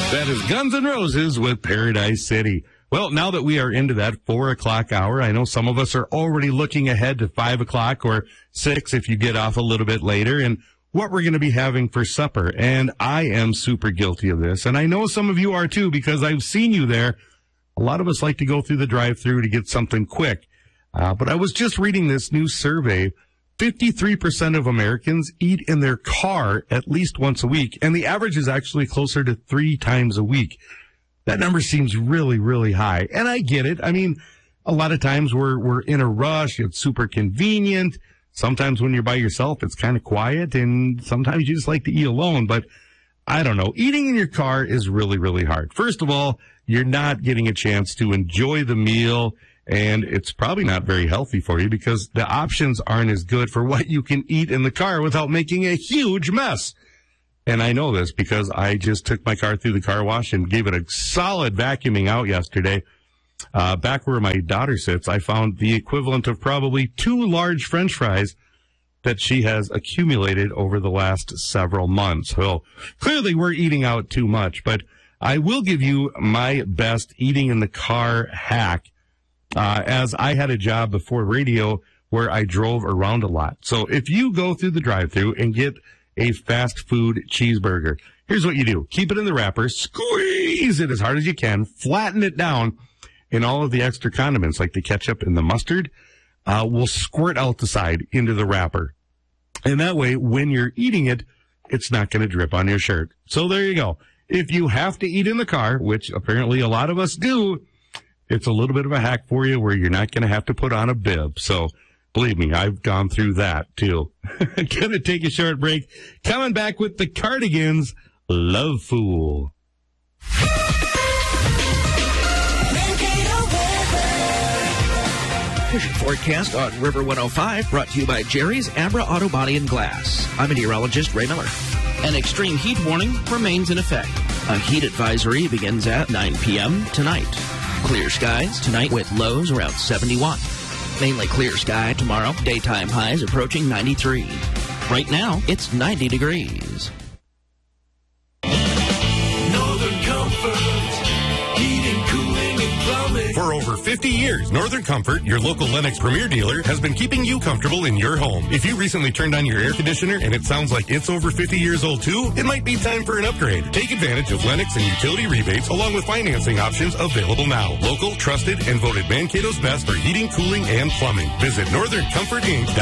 That is Guns N' Roses with Paradise City. Well, now that we are into that 4 o'clock hour, I know some of us are already looking ahead to 5 o'clock or 6 if you get off a little bit later, and what we're going to be having for supper. And I am super guilty of this, and I know some of you are too because I've seen you there. A lot of us like to go through the drive-thru to get something quick. But I was just reading this new survey. 53% of Americans eat in their car at least once a week, and the average is actually closer to 3 times a week. That number seems really, really high, and I get it. I mean, a lot of times we're in a rush. It's super convenient. Sometimes when you're by yourself, it's kind of quiet, and sometimes you just like to eat alone. But I don't know. Eating in your car is really, really hard. First of all, you're not getting a chance to enjoy the meal, and it's probably not very healthy for you because the options aren't as good for what you can eat in the car without making a huge mess. And I know this because I just took my car through the car wash and gave it a solid vacuuming out yesterday. Back where my daughter sits, I found the equivalent of probably 2 large French fries that she has accumulated over the last several months. Well, clearly we're eating out too much, but I will give you my best eating in the car hack. As I had a job before radio where I drove around a lot. So if you go through the drive-thru and get a fast food cheeseburger, here's what you do. Keep it in the wrapper, squeeze it as hard as you can, flatten it down, and all of the extra condiments like the ketchup and the mustard will squirt out the side into the wrapper. And that way, when you're eating it, it's not going to drip on your shirt. So there you go. If you have to eat in the car, which apparently a lot of us do, it's a little bit of a hack for you where you're not going to have to put on a bib. So believe me, I've gone through that too. Going to take a short break. Coming back with the Cardigans, Love Fool. Vision forecast on River 105 brought to you by Jerry's Abra Auto Body and Glass. I'm meteorologist Ray Miller. An extreme heat warning remains in effect. A heat advisory begins at 9 p.m. tonight. Clear skies tonight with lows around 71. Mainly clear sky tomorrow. Daytime highs approaching 93. Right now, it's 90 degrees. Northern Comfort, heating, cooling, and plumbing. For over 50 years, Northern Comfort, your local Lennox Premier dealer, has been keeping you comfortable in your home. If you recently turned on your air conditioner and it sounds like it's over 50 years old too, it might be time for an upgrade. Take advantage of Lennox and utility rebates along with financing options available now. Local, trusted, and voted Mankato's best for heating, cooling, and plumbing. Visit NorthernComfortInc.com.